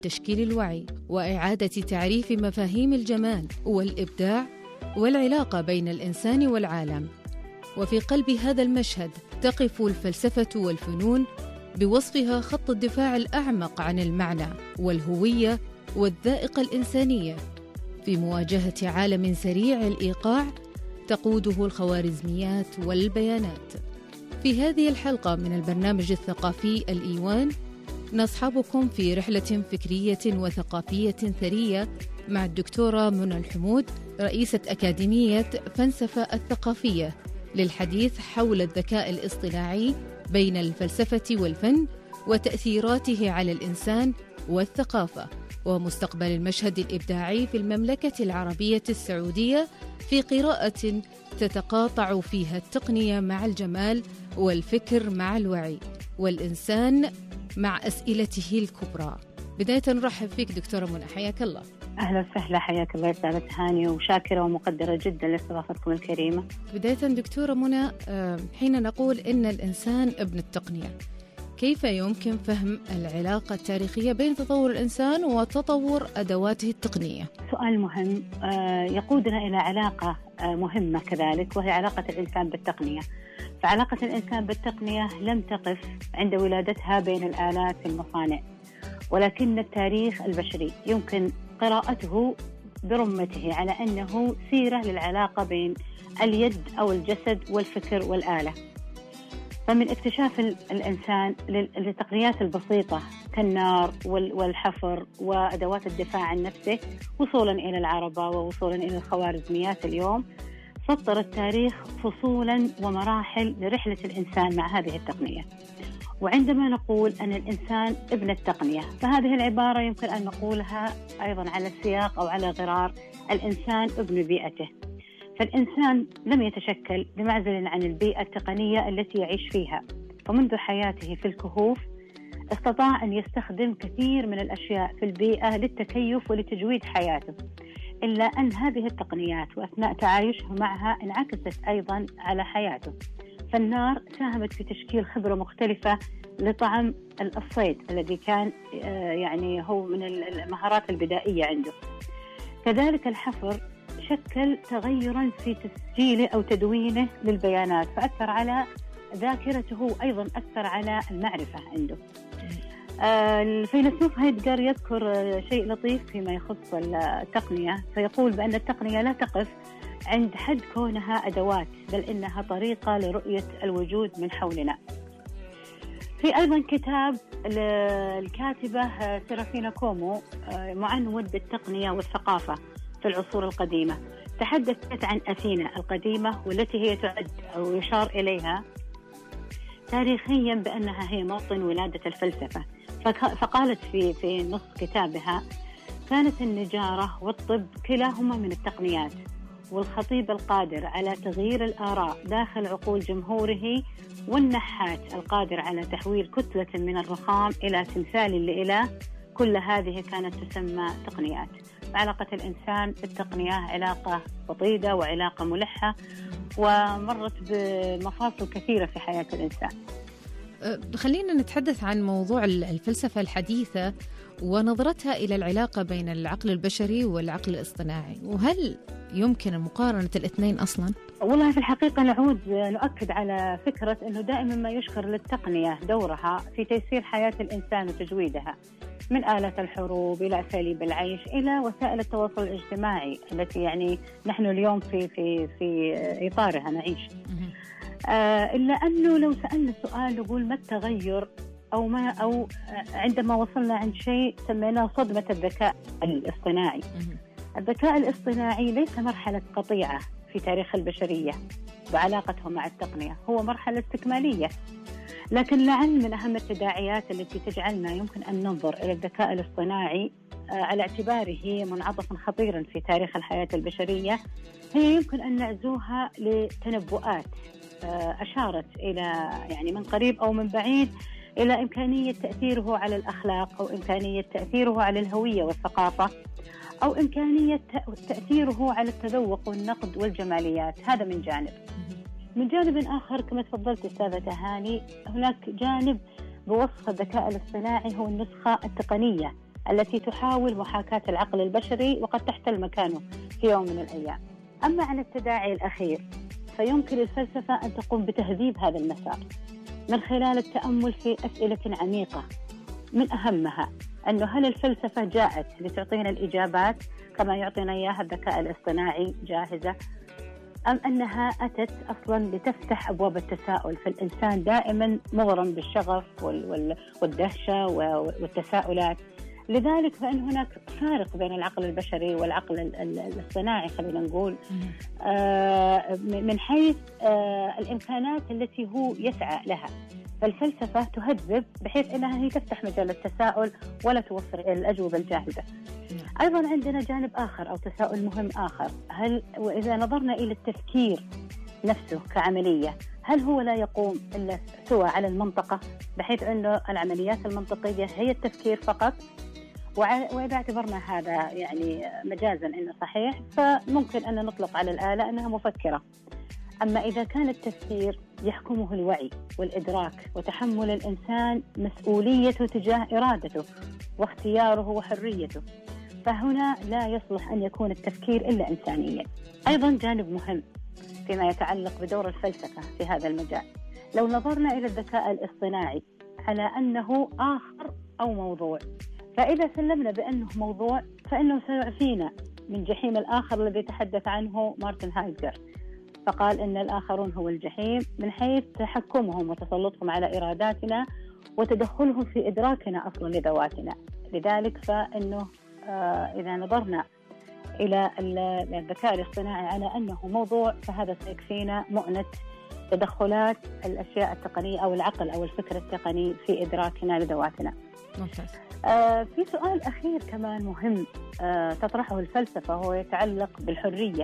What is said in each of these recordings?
تشكيل الوعي وإعادة تعريف مفاهيم الجمال والإبداع والعلاقة بين الإنسان والعالم. وفي قلب هذا المشهد تقف الفلسفة والفنون بوصفها خط الدفاع الأعمق عن المعنى والهوية والذائقة الإنسانية في مواجهة عالم سريع الإيقاع تقوده الخوارزميات والبيانات. في هذه الحلقة من البرنامج الثقافي الإيوان نصحبكم في رحلة فكرية وثقافية ثرية مع الدكتورة منى الحمود رئيسة أكاديمية فلسفة الثقافية للحديث حول الذكاء الاصطناعي بين الفلسفة والفن وتأثيراته على الإنسان والثقافة ومستقبل المشهد الإبداعي في المملكة العربية السعودية في قراءة تتقاطع فيها التقنية مع الجمال والفكر مع الوعي والإنسان مع أسئلته الكبرى. بداية نرحب فيك دكتورة منى، حياك الله. أهلا وسهلا، حياك الله أستاذة هاني، وشاكرة ومقدرة جدا لاستضافتكم الكريمة. بداية دكتورة منى، حين نقول إن الإنسان ابن التقنية، كيف يمكن فهم العلاقة التاريخية بين تطور الإنسان وتطور أدواته التقنية؟ سؤال مهم يقودنا إلى علاقة مهمة كذلك، وهي علاقة الإنسان بالتقنية. فعلاقة الإنسان بالتقنية لم تقف عند ولادتها بين الآلات في المصانع، ولكن التاريخ البشري يمكن قراءته برمته على أنه سيرة للعلاقة بين اليد أو الجسد والفكر والآلة. فمن اكتشاف الإنسان للتقنيات البسيطة كالنار والحفر وأدوات الدفاع عن نفسه وصولا إلى العربة ووصولا إلى الخوارزميات اليوم، سطر التاريخ فصولا ومراحل لرحلة الإنسان مع هذه التقنية. وعندما نقول أن الإنسان ابن التقنية، فهذه العبارة يمكن أن نقولها أيضا على السياق أو على غرار الإنسان ابن بيئته. فالإنسان لم يتشكل بمعزل عن البيئة التقنية التي يعيش فيها، فمنذ حياته في الكهوف استطاع أن يستخدم كثير من الأشياء في البيئة للتكيف ولتجويد حياته، إلا أن هذه التقنيات وأثناء تعايشه معها انعكست أيضا على حياته. فالنار ساهمت في تشكيل خبرة مختلفة لطعم الصيد الذي كان يعني هو من المهارات البدائية عنده. كذلك الحفر شكل تغيرا في تسجيله أو تدوينه للبيانات، فأثر على ذاكرته وأيضا أثر على المعرفة عنده. الفيلسوف هايدغر يذكر شيء لطيف فيما يخص التقنية، فيقول بأن التقنية لا تقف عند حد كونها أدوات، بل إنها طريقة لرؤية الوجود من حولنا. في أيضا كتاب الكاتبة سيرافينا كومو معنون بالتقنية والثقافة في العصور القديمة، تحدثت عن أثينا القديمة والتي هي تعد أو يشار إليها تاريخيا بأنها هي موطن ولادة الفلسفة. فقالت في نص كتابها: كانت النجارة والطب كلاهما من التقنيات، والخطيب القادر على تغيير الآراء داخل عقول جمهوره، والنحات القادر على تحويل كتلة من الرخام إلى تمثال لإله، كل هذه كانت تسمى تقنيات. علاقة الإنسان بالتقنية علاقة وطيدة وعلاقة ملحة، ومرت بمفاصل كثيرة في حياة الإنسان. خلينا نتحدث عن موضوع الفلسفة الحديثة ونظرتها إلى العلاقة بين العقل البشري والعقل الاصطناعي، وهل يمكن مقارنة الاثنين أصلا؟ والله في الحقيقة نؤكد على فكرة أنه دائما ما يشكر للتقنية دورها في تيسير حياة الإنسان وتجويدها، من آلة الحروب إلى أساليب العيش إلى وسائل التواصل الاجتماعي التي يعني نحن اليوم في إطارها نعيش. إلا أنه لو سألنا سؤال نقول ما التغير أو عندما وصلنا عند شيء سميناه صدمة الذكاء الاصطناعي. الذكاء الاصطناعي ليس مرحلة قطيعة في تاريخ البشرية بعلاقته مع التقنية، هو مرحلة استكمالية. لكن لعل من أهم التداعيات التي تجعلنا يمكن أن ننظر إلى الذكاء الاصطناعي على اعتباره منعطفا خطيرا في تاريخ الحياة البشرية، هي يمكن أن نعزوها لتنبؤات أشارت إلى يعني من قريب أو من بعيد إلى إمكانية تأثيره على الأخلاق، أو إمكانية تأثيره على الهوية والثقافة، أو إمكانية تأثيره على التذوق والنقد والجماليات. هذا من جانب. من جانب آخر كما تفضلت أستاذة هاني، هناك جانب بوصف الذكاء الاصطناعي هو النسخة التقنية التي تحاول محاكاة العقل البشري وقد تحتل مكانه في يوم من الأيام. أما عن التداعي الأخير فيمكن الفلسفة أن تقوم بتهذيب هذا المسار من خلال التأمل في أسئلة عميقة، من أهمها أنه هل الفلسفة جاءت لتعطينا الإجابات كما يعطينا إياها الذكاء الاصطناعي جاهزة، أم أنها أتت أصلا لتفتح أبواب التساؤل؟ فالإنسان دائما مغرم بالشغف والدهشة والتساؤلات. لذلك فإن هناك فارق بين العقل البشري والعقل الاصطناعي، خلينا نقول من حيث الإمكانات التي هو يسعى لها. فالفلسفة تهذب بحيث أنها هي تفتح مجال التساؤل ولا توفر الأجوبة الجاهزة. أيضا عندنا جانب آخر أو تساؤل مهم آخر، وإذا نظرنا إلى التفكير نفسه كعملية، هل هو لا يقوم إلا سوى على المنطقة، بحيث أنه العمليات المنطقية هي التفكير فقط؟ وإذا اعتبرنا هذا يعني مجازا إنه صحيح، فممكن أن نطلق على الآلة أنها مفكرة. أما إذا كان التفكير يحكمه الوعي والإدراك وتحمل الإنسان مسؤوليته تجاه إرادته واختياره وحريته، فهنا لا يصلح أن يكون التفكير إلا إنسانيا. أيضا جانب مهم فيما يتعلق بدور الفلسفة في هذا المجال، لو نظرنا إلى الذكاء الاصطناعي على أنه آخر أو موضوع، فإذا سلمنا بأنه موضوع فإنه سيعفينا من جحيم الآخر الذي تحدث عنه مارتن هايدجر، فقال إن الآخرون هو الجحيم من حيث تحكمهم وتسلطهم على إراداتنا وتدخلهم في إدراكنا أصلا لذواتنا. لذلك فإنه إذا نظرنا إلى الذكاء الاصطناعي على أنه موضوع، فهذا سيكفينا مؤنة تدخلات الأشياء التقنية أو العقل أو الفكر التقني في إدراكنا لذواتنا. ممتاز. في سؤال أخير كمان مهم تطرحه الفلسفة، هو يتعلق بالحرية.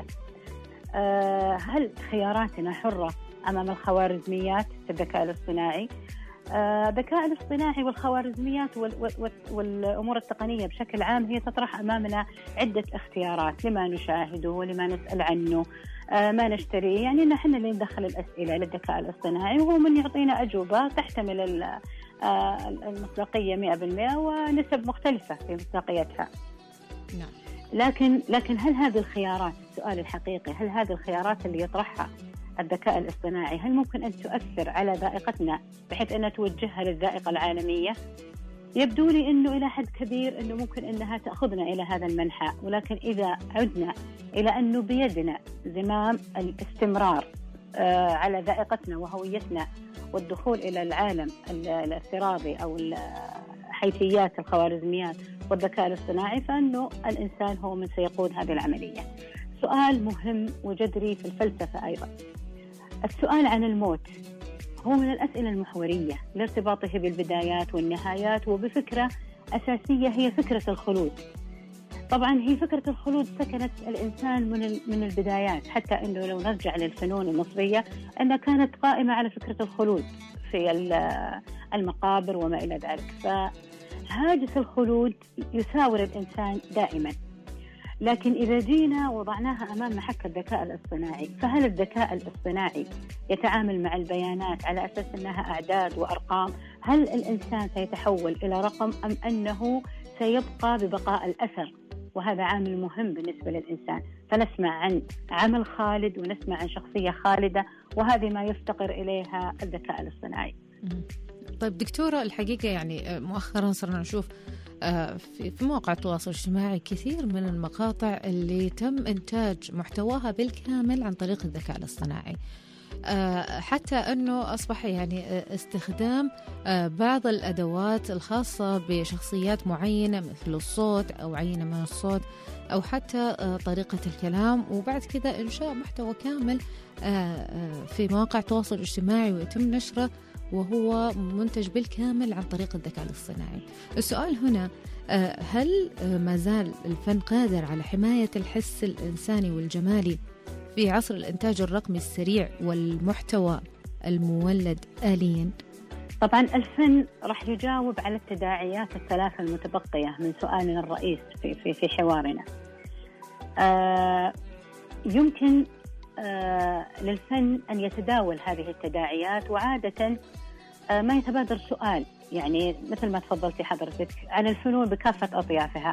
هل خياراتنا حرة أمام الخوارزميات في الذكاء الاصطناعي؟ الذكاء الاصطناعي والخوارزميات والأمور التقنية بشكل عام هي تطرح أمامنا عدة اختيارات لما نشاهده ولما نسأل عنه، ما نشتري. يعني نحن اللي ندخل الأسئلة للذكاء الاصطناعي وهو من يعطينا أجوبة تحتمل المصداقية 100% ونسب مختلفة في مصداقيتها. نعم. لكن هل هذه الخيارات، السؤال الحقيقي، هل هذه الخيارات اللي يطرحها الذكاء الاصطناعي هل ممكن أن تؤثر على ذائقتنا بحيث أنها توجهها للذائقة العالمية؟ يبدو لي أنه إلى حد كبير أنه ممكن أنها تأخذنا إلى هذا المنحى، ولكن إذا عدنا إلى أنه بيدنا زمام الاستمرار على ذائقتنا وهويتنا والدخول إلى العالم الافتراضي أو حيثيات الخوارزميات والذكاء الاصطناعي، فإنه الإنسان هو من سيقود هذه العملية. سؤال مهم وجذري في الفلسفة أيضا، السؤال عن الموت هو من الأسئلة المحورية لارتباطه بالبدايات والنهايات، وبفكرة أساسية هي فكرة الخلود. طبعا هي فكرة الخلود سكنت الإنسان من البدايات، حتى أنه لو نرجع للفنون المصرية أنها كانت قائمة على فكرة الخلود في المقابر وما إلى ذلك. فهاجس الخلود يساور الإنسان دائما. لكن إذا جينا وضعناها أمام محك الذكاء الاصطناعي، فهل الذكاء الاصطناعي يتعامل مع البيانات على أساس أنها أعداد وأرقام؟ هل الإنسان سيتحول إلى رقم أم أنه سيبقى ببقاء الأثر؟ وهذا عامل مهم بالنسبة للإنسان. فنسمع عن عمل خالد ونسمع عن شخصية خالدة، وهذه ما يفتقر إليها الذكاء الاصطناعي. طيب دكتورة، الحقيقة يعني مؤخرا صرنا نشوف في مواقع التواصل الاجتماعي كثير من المقاطع اللي تم إنتاج محتواها بالكامل عن طريق الذكاء الاصطناعي، حتى أنه أصبح يعني استخدام بعض الأدوات الخاصة بشخصيات معينة مثل الصوت أو عينة من الصوت أو حتى طريقة الكلام، وبعد كذا إنشاء محتوى كامل في مواقع التواصل الاجتماعي ويتم نشره وهو منتج بالكامل عن طريق الذكاء الاصطناعي. السؤال هنا، هل ما زال الفن قادر على حماية الحس الإنساني والجمالي في عصر الإنتاج الرقمي السريع والمحتوى المولد آليا؟ طبعا الفن راح يجاوب على التداعيات الثلاثة المتبقية من سؤالنا الرئيس في حوارنا. يمكن للفن أن يتداول هذه التداعيات، وعادة ما يتبادر سؤال يعني مثل ما تفضلتي حضرتك عن الفنون بكافة أطيافها.